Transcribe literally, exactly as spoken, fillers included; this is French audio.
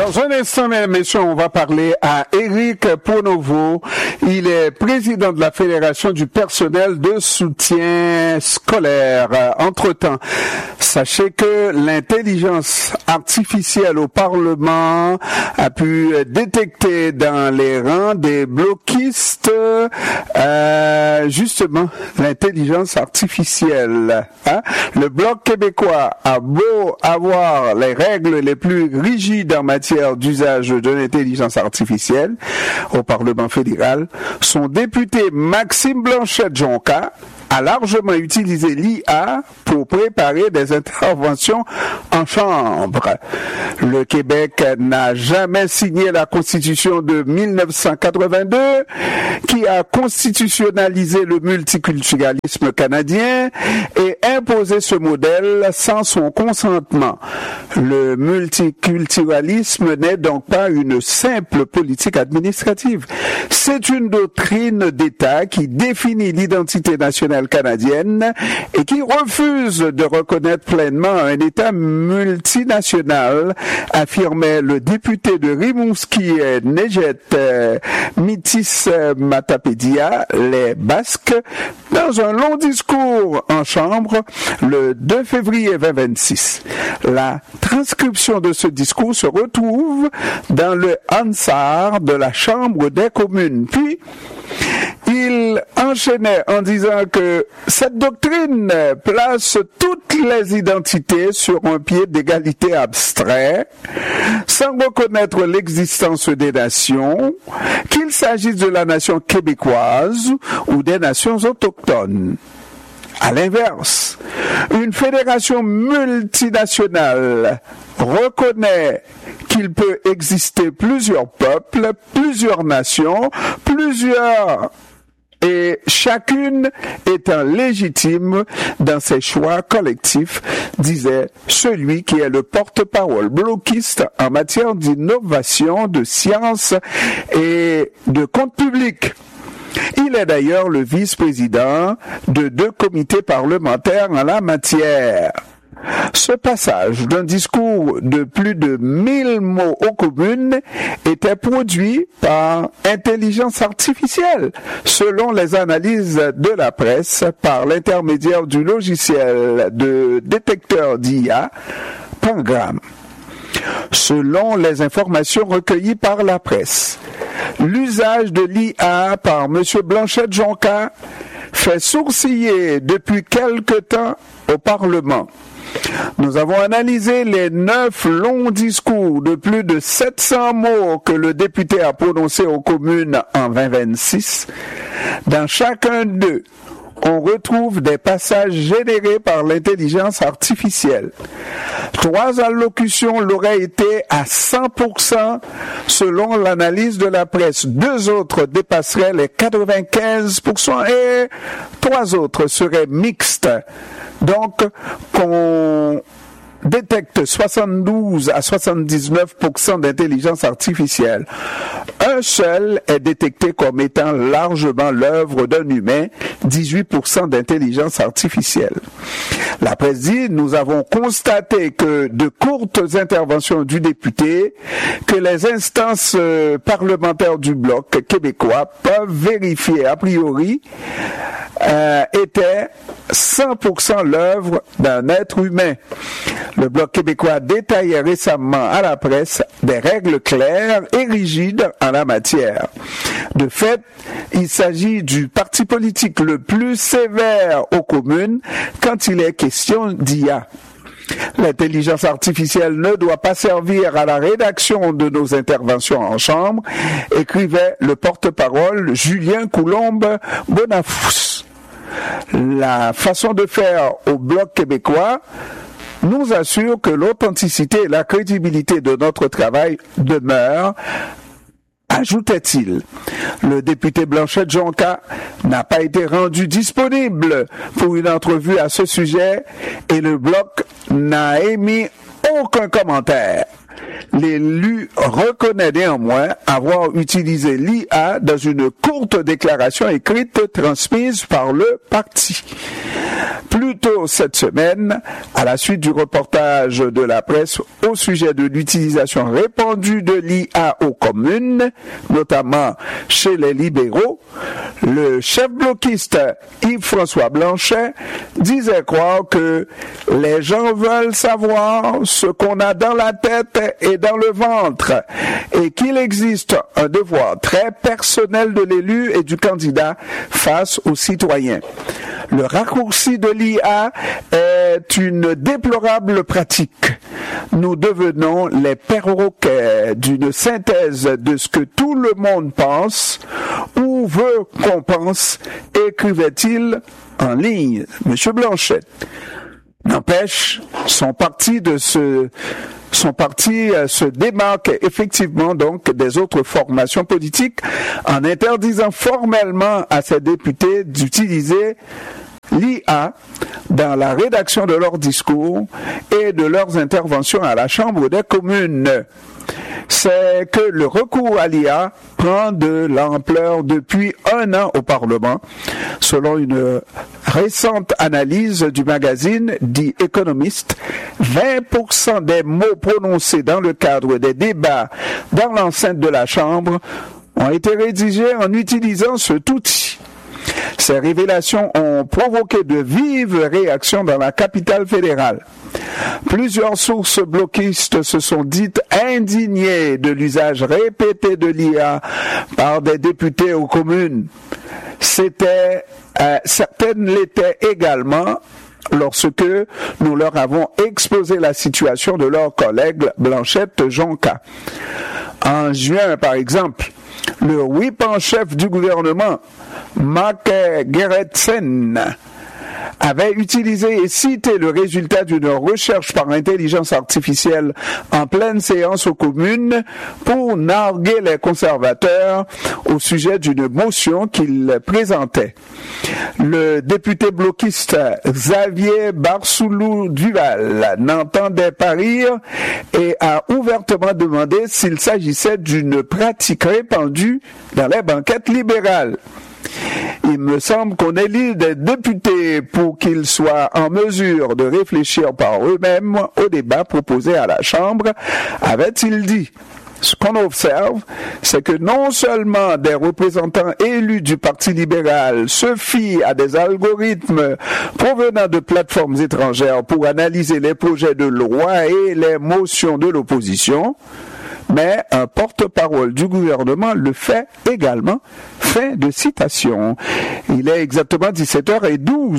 Dans un instant, mesdames et messieurs, on va parler à Éric Ponovo. Il est président de la Fédération du personnel de soutien scolaire. Entre-temps, sachez que l'intelligence artificielle au Parlement a pu détecter dans les rangs des bloquistes euh, justement l'intelligence artificielle. Hein? Le Bloc québécois a beau avoir les règles les plus rigides en matière d'usage de l'intelligence artificielle au Parlement fédéral, son député Maxime Blanchet-Jonca a largement utilisé l'I A pour préparer des interventions en chambre. Le Québec n'a jamais signé la Constitution de mille neuf cent quatre-vingt-deux qui a constitutionnalisé le multiculturalisme canadien et imposé ce modèle sans son consentement. Le multiculturalisme n'est donc pas une simple politique administrative. C'est une doctrine d'État qui définit l'identité nationale canadienne et qui refuse de reconnaître pleinement un État multinational, affirmait le député de Rimouski, Nejet Mitis Matapédia, les Basques, dans un long discours en Chambre le deux février deux mille vingt-six. La transcription de ce discours se retrouve dans le Hansard de la Chambre des communes. Puis, il enchaînait en disant que cette doctrine place toutes les identités sur un pied d'égalité abstrait, sans reconnaître l'existence des nations, qu'il s'agisse de la nation québécoise ou des nations autochtones. À l'inverse, une fédération multinationale reconnaît qu'il peut exister plusieurs peuples, plusieurs nations, plusieurs et chacune étant légitime dans ses choix collectifs, disait celui qui est le porte-parole bloquiste en matière d'innovation, de science et de compte public. Il est d'ailleurs le vice-président de deux comités parlementaires en la matière. Ce passage d'un discours de plus de mille mots aux communes était produit par intelligence artificielle, selon les analyses de la presse, par l'intermédiaire du logiciel de détecteur d'I A, Pangram. Selon les informations recueillies par la presse, l'usage de l'I A par M. Blanchet-Jonca fait sourciller depuis quelque temps au Parlement. Nous avons analysé les neuf longs discours de plus de sept cents mots que le député a prononcés aux communes en vingt vingt-six. Dans chacun d'eux, on retrouve des passages générés par l'intelligence artificielle. Trois allocutions l'auraient été à cent pour cent selon l'analyse de la presse. Deux autres dépasseraient les quatre-vingt-quinze pour cent et trois autres seraient mixtes. Donc, qu'on détecte soixante-douze à soixante-dix-neuf pour cent d'intelligence artificielle. Un seul est détecté comme étant largement l'œuvre d'un humain, dix-huit pour cent d'intelligence artificielle. La presse dit, nous avons constaté que de courtes interventions du député, que les instances euh, parlementaires du Bloc québécois peuvent vérifier a priori, euh, étaient cent pour cent l'œuvre d'un être humain. Le Bloc québécois détaillait récemment à la presse des règles claires et rigides en la matière. De fait, il s'agit du parti politique le plus sévère aux communes quand il est question d'I A. L'intelligence artificielle ne doit pas servir à la rédaction de nos interventions en chambre, écrivait le porte-parole Julien Coulombe-Bonafous. La façon de faire au Bloc québécois nous assure que l'authenticité et la crédibilité de notre travail demeurent, ajoutait-il. Le député Blanchet-Jonca n'a pas été rendu disponible pour une entrevue à ce sujet et le Bloc n'a émis aucun commentaire. L'élu reconnaît néanmoins avoir utilisé l'I A dans une courte déclaration écrite transmise par le parti. Plus tôt cette semaine, à la suite du reportage de la presse au sujet de l'utilisation répandue de l'I A aux communes, notamment chez les libéraux, le chef bloquiste Yves-François Blanchet disait croire que les gens veulent savoir ce qu'on a dans la tête et dans le ventre et qu'il existe un devoir très personnel de l'élu et du candidat face aux citoyens. Le raccourci de l'I A est une déplorable pratique. Nous devenons les perroquets d'une synthèse de ce que tout le monde pense ou veut qu'on pense, écrivait-il en ligne, M. Blanchet. N'empêche, son parti de ce Son parti se démarque effectivement donc des autres formations politiques en interdisant formellement à ses députés d'utiliser l'I A dans la rédaction de leurs discours et de leurs interventions à la Chambre des communes. C'est que le recours à l'I A prend de l'ampleur depuis un an au Parlement, selon une récente analyse du magazine The Economist. vingt pour cent des mots prononcés dans le cadre des débats dans l'enceinte de la Chambre ont été rédigés en utilisant cet outil. Ces révélations ont provoqué de vives réactions dans la capitale fédérale. Plusieurs sources bloquistes se sont dites indignées de l'usage répété de l'I A par des députés aux communes. C'était, euh, certaines l'étaient également lorsque nous leur avons exposé la situation de leur collègue Blanchette-Jonca. En juin, par exemple, le whip en chef du gouvernement, Mark Gerretsen, avait utilisé et cité le résultat d'une recherche par intelligence artificielle en pleine séance aux communes pour narguer les conservateurs au sujet d'une motion qu'il présentait. Le député bloquiste Xavier Barsoulou-Duval n'entendait pas rire et a ouvertement demandé s'il s'agissait d'une pratique répandue dans les banquettes libérales. Il me semble qu'on élit des députés pour qu'ils soient en mesure de réfléchir par eux-mêmes au débat proposé à la Chambre, avait-il dit. Ce qu'on observe, c'est que non seulement des représentants élus du Parti libéral se fient à des algorithmes provenant de plateformes étrangères pour analyser les projets de loi et les motions de l'opposition, mais un porte-parole du gouvernement le fait également. Fin de citation. Il est exactement dix-sept heures douze.